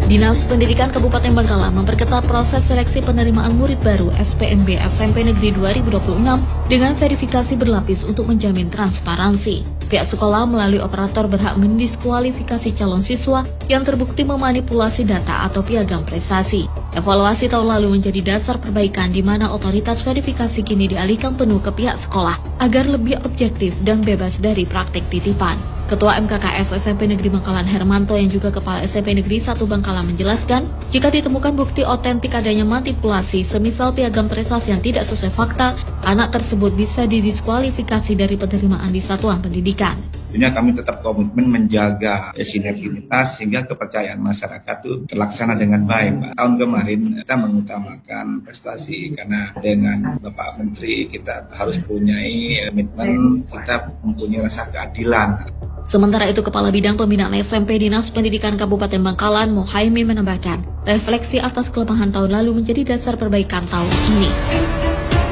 Dinas Pendidikan Kabupaten Bangkalan memperketat proses seleksi penerimaan murid baru SPMB SMP Negeri 2026 dengan verifikasi berlapis untuk menjamin transparansi. Pihak sekolah melalui operator berhak mendiskualifikasi calon siswa yang terbukti memanipulasi data atau piagam prestasi. Evaluasi tahun lalu menjadi dasar perbaikan di mana otoritas verifikasi kini dialihkan penuh ke pihak sekolah agar lebih objektif dan bebas dari praktik titipan. Ketua MKKS SMP Negeri Bangkalan Hermanto yang juga Kepala SMP Negeri 1 Bangkalan menjelaskan, jika ditemukan bukti otentik adanya manipulasi, semisal piagam prestasi yang tidak sesuai fakta, anak tersebut bisa didiskualifikasi dari penerimaan di satuan pendidikan. Tentunya kami tetap komitmen menjaga sinergitas sehingga kepercayaan masyarakat itu terlaksana dengan baik, Pak. Tahun kemarin kita mengutamakan prestasi karena dengan Bapak Menteri kita harus punyai komitmen, kita mempunyai rasa keadilan. Sementara itu, Kepala Bidang Pembinaan SMP Dinas Pendidikan Kabupaten Bangkalan, Muhaimin menambahkan, refleksi atas kelemahan tahun lalu menjadi dasar perbaikan tahun ini.